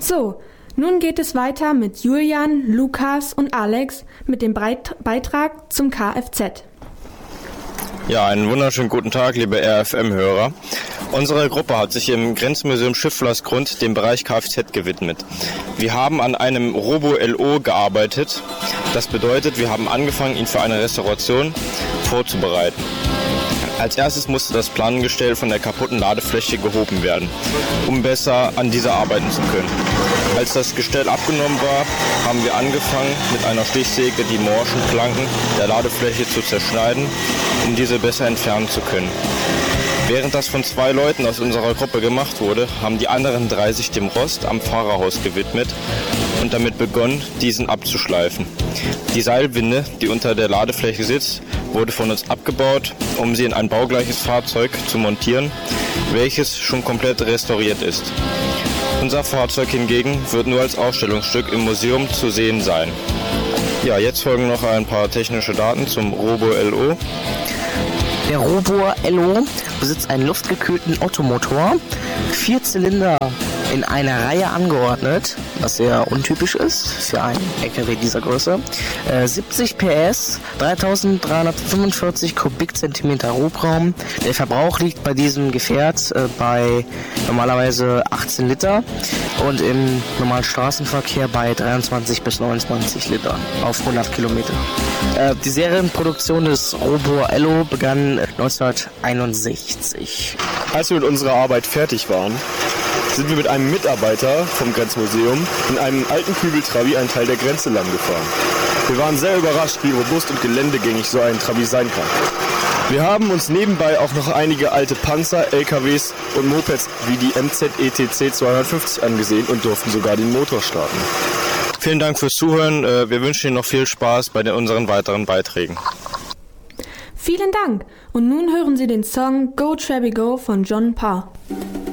So, nun geht es weiter mit Julian, Lukas und Alex mit dem Beitrag zum Kfz. Ja, einen wunderschönen guten Tag, liebe RFM-Hörer. Unsere Gruppe hat sich im Grenzmuseum Schifflersgrund dem Bereich Kfz gewidmet. Wir haben an einem Robo-LO gearbeitet. Das bedeutet, wir haben angefangen, ihn für eine Restauration vorzubereiten. Als erstes musste das Planengestell von der kaputten Ladefläche gehoben werden, um besser an dieser arbeiten zu können. Als das Gestell abgenommen war, haben wir angefangen, mit einer Stichsäge die morschen Planken der Ladefläche zu zerschneiden, um diese besser entfernen zu können. Während das von 2 Leuten aus unserer Gruppe gemacht wurde, haben die anderen 3 sich dem Rost am Fahrerhaus gewidmet und damit begonnen, diesen abzuschleifen. Die Seilwinde, die unter der Ladefläche sitzt, wurde von uns abgebaut, um sie in ein baugleiches Fahrzeug zu montieren, welches schon komplett restauriert ist. Unser Fahrzeug hingegen wird nur als Ausstellungsstück im Museum zu sehen sein. Ja, jetzt folgen noch ein paar technische Daten zum Robo-LO. Der Robo-LO besitzt einen luftgekühlten Ottomotor, 4 Zylinder in einer Reihe angeordnet, was sehr untypisch ist für einen LKW dieser Größe. 70 PS, 3345 Kubikzentimeter Hubraum. Der Verbrauch liegt bei diesem Gefährt bei normalerweise 18 Liter und im normalen Straßenverkehr bei 23 bis 29 Liter auf 100 Kilometer. Die Serienproduktion des Robo-LO begann 1961. Als wir mit unserer Arbeit fertig waren, sind wir mit einem Mitarbeiter vom Grenzmuseum in einem alten Kübeltrabi einen Teil der Grenze lang gefahren. Wir waren sehr überrascht, wie robust und geländegängig so ein Trabi sein kann. Wir haben uns nebenbei auch noch einige alte Panzer, LKWs und Mopeds wie die MZ-ETC 250 angesehen und durften sogar den Motor starten. Vielen Dank fürs Zuhören. Wir wünschen Ihnen noch viel Spaß bei unseren weiteren Beiträgen. Vielen Dank. Und nun hören Sie den Song Go Trabi Go von John Parr.